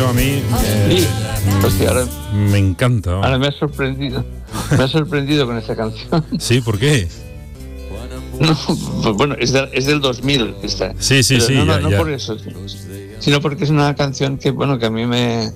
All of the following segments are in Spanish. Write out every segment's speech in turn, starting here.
a mí me encanta. Ahora me ha sorprendido. Me ha sorprendido con esa canción. Sí, ¿por qué? No, pues bueno, es del 2000 esta. Sí, No por eso, sino porque es una canción que, bueno, que a mí me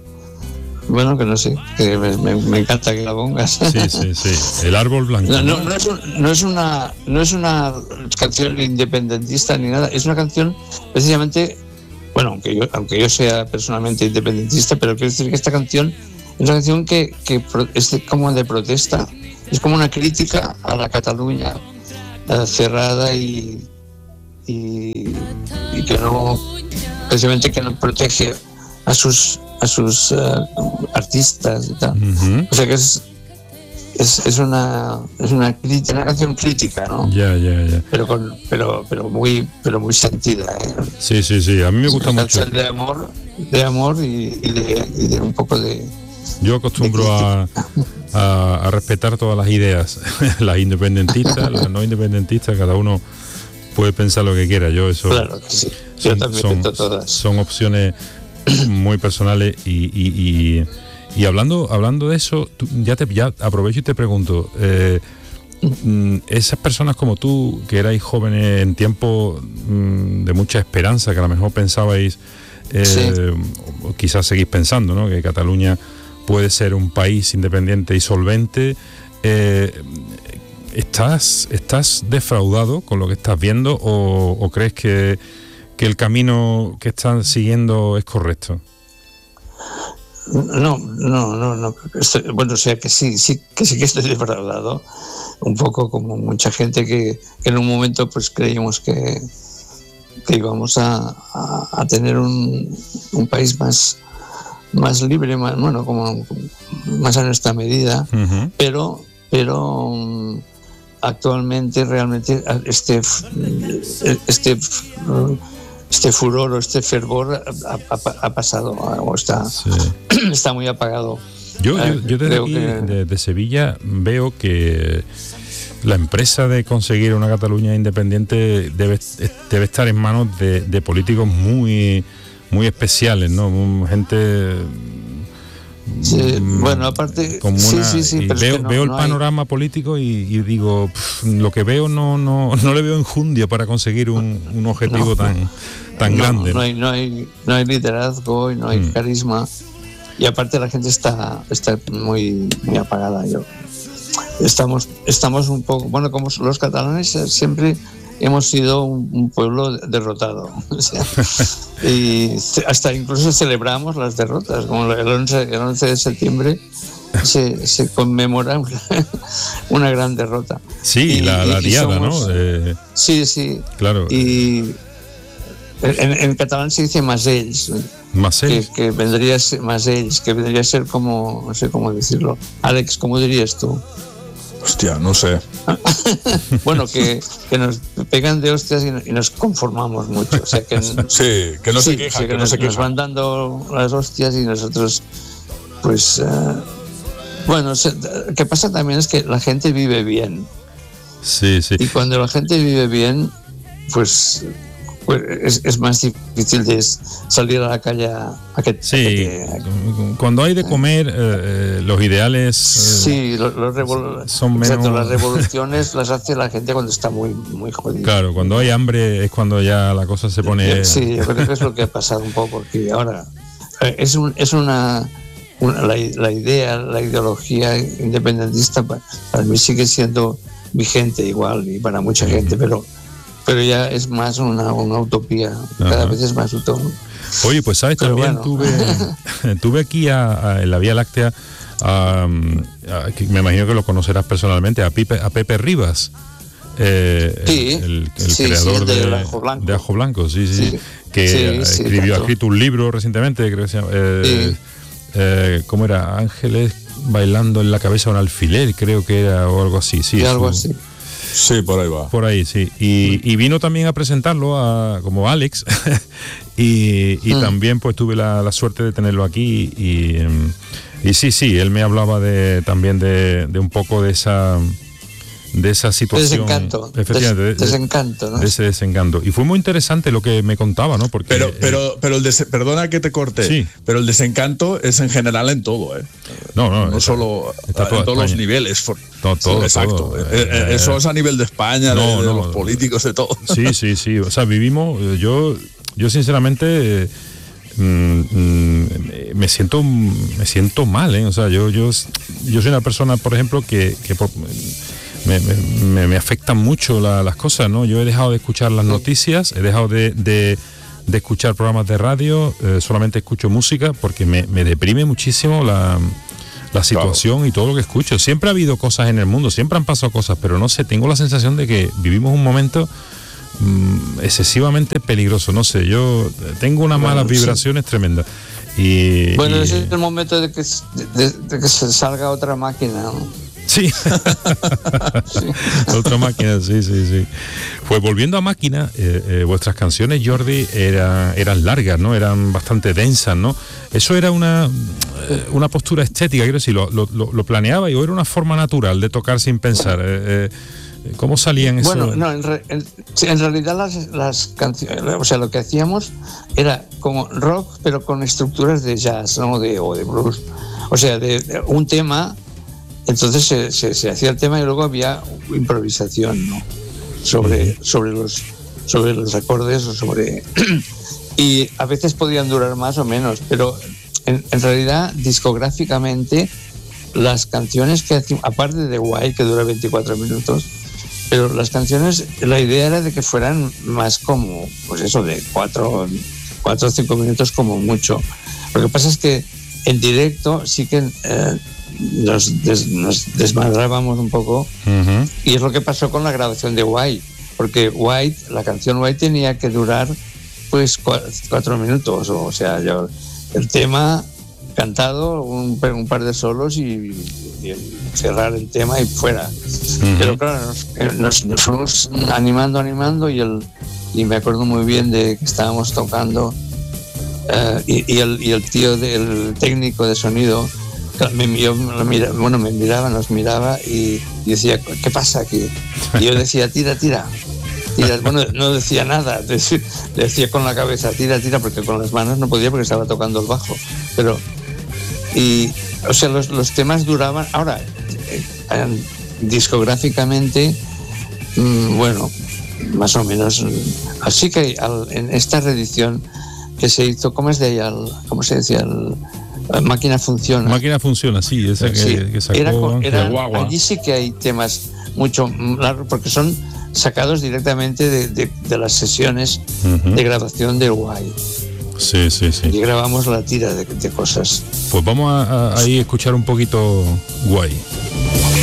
encanta que la pongas. Sí. El árbol blanco. No es una canción independentista ni nada. Es una canción precisamente, bueno, aunque yo sea personalmente independentista, pero quiero decir que esta canción es una canción que es como de protesta. Es como una crítica a la Cataluña cerrada y que no, precisamente, que no protege a sus artistas y tal. Uh-huh. O sea que es una canción crítica, ¿no? Ya. Pero muy sentida, ¿eh? Sí, a mí me gusta mucho. De amor y de un poco de... Yo acostumbro a respetar todas las ideas, las independentistas, las no independentistas, cada uno puede pensar lo que quiera. Yo eso... Claro que sí. Yo también respeto todas. Son opciones muy personales y hablando de eso, ya aprovecho y te pregunto, esas personas como tú, que erais jóvenes en tiempos de mucha esperanza, que a lo mejor pensabais, o quizás seguís pensando, ¿no?, que Cataluña puede ser un país independiente y solvente, ¿estás defraudado con lo que estás viendo o crees que el camino que están siguiendo es correcto? No. Bueno, o sea que sí que estoy defraudado, un poco como mucha gente que en un momento pues creíamos que íbamos a tener un país más libre, más, bueno, como más a nuestra medida, uh-huh. pero actualmente realmente este furor o este fervor ha pasado o está muy apagado. Yo desde aquí, de Sevilla, veo que la empresa de conseguir una Cataluña independiente debe estar en manos de políticos muy especiales, ¿no? Gente... Sí, bueno, aparte... Sí, veo el panorama político y digo, lo que veo no le veo enjundia para conseguir un objetivo tan grande. No hay liderazgo y no hay carisma. Y aparte la gente está muy apagada. Estamos un poco... Bueno, como los catalanes siempre hemos sido un pueblo derrotado. O sea, y hasta incluso celebramos las derrotas, como el 11 de septiembre se conmemora una gran derrota. Sí, la diada, ¿no? Sí. Claro. Y en catalán se dice Masells. Que vendría a ser Masells, que vendría a ser como, no sé cómo decirlo. Alex, ¿cómo dirías tú? Hostia, no sé. Bueno, que nos pegan de hostias y nos conformamos mucho. O sea, que no se quejan. Que nos van dando las hostias y nosotros, pues... bueno, que pasa también es que la gente vive bien. Sí. Y cuando la gente vive bien, pues es más difícil de salir a la calle cuando hay de comer, los ideales son menos... Exacto, las revoluciones las hace la gente cuando está muy jodida. Claro, cuando hay hambre es cuando ya la cosa se pone... Sí, yo creo que es lo que ha pasado un poco, porque ahora la idea, la ideología independentista para mí sigue siendo vigente igual y para mucha gente, pero ya es más una utopía. Cada vez es más utopía. Oye, pues sabes, pero también bueno. tuve aquí en la Vía Láctea, me imagino que lo conocerás personalmente, a Pepe Rivas, el creador de Ajo Blanco, que ha escrito un libro recientemente, creo que se llama, ¿cómo era? Ángeles bailando en la cabeza un alfiler, creo que era, o algo así. Sí, algo así. Sí, por ahí va. Por ahí, sí. Y vino también a presentarlo como Alex y también pues tuve la suerte de tenerlo aquí y sí, él me hablaba también de un poco de esa situación. Desencanto. Desencanto, ¿no? De ese desencanto. Y fue muy interesante lo que me contaba, ¿no? Porque, pero perdona que te corte, sí. Pero el desencanto es en general en todo, ¿eh? No Solo en todos España. Los niveles. Todo, exacto. Todo. Eso es a nivel de España, de los políticos, de todo. Sí. O sea, vivimos, yo sinceramente me siento mal, ¿eh? O sea, yo soy una persona, por ejemplo, que me afectan mucho las cosas, ¿no? Yo he dejado de escuchar las noticias, he dejado de escuchar programas de radio, solamente escucho música porque me deprime muchísimo la situación, claro. Y todo lo que escucho. Siempre ha habido cosas en el mundo, siempre han pasado cosas, pero no sé, tengo la sensación de que vivimos un momento excesivamente peligroso, no sé, yo tengo unas malas vibraciones tremendas. Bueno, ese es el momento de que se salga otra máquina, ¿no? Sí. Otra máquina, sí. Pues volviendo a Máquina, vuestras canciones, Jordi, eran largas, ¿no? Eran bastante densas, ¿no? ¿Eso era una postura estética, quiero decir, lo planeaba y o era una forma natural de tocar sin pensar? ¿Cómo salían eso? Bueno, no, en realidad las canciones, o sea, lo que hacíamos era como rock, pero con estructuras de jazz, ¿no? O de blues. O sea, de un tema, entonces se hacía el tema y luego había improvisación, ¿no? Sobre los acordes o y a veces podían durar más o menos, pero en realidad discográficamente las canciones que hacíamos, aparte de Guay, que dura 24 minutos, pero las canciones, la idea era de que fueran más como, pues eso, de 4 o 5 minutos como mucho. Lo que pasa es que en directo sí que nos desmadrábamos un poco, uh-huh. Y es lo que pasó con la grabación de White, porque la canción White tenía que durar pues 4 minutos, o sea, el tema cantado, un par de solos y cerrar el tema y fuera. Uh-huh. Pero claro, nos fuimos animando y me acuerdo muy bien de que estábamos tocando y el tío del técnico de sonido me miraba, nos miraba y decía, ¿qué pasa aquí? Y yo decía, tira. Bueno, no decía nada, decía con la cabeza, tira, porque con las manos no podía porque estaba tocando el bajo. Pero o sea, los temas duraban. Ahora, discográficamente, bueno, más o menos. Así que en esta reedición que se hizo, ¿cómo se decía? Máquina Funciona. Máquina Funciona, sí, esa que sacó allí sí que hay temas mucho largos porque son sacados directamente de las sesiones, uh-huh. De grabación del Guay. Sí. Y grabamos la tira de cosas. Pues vamos a escuchar un poquito Guay.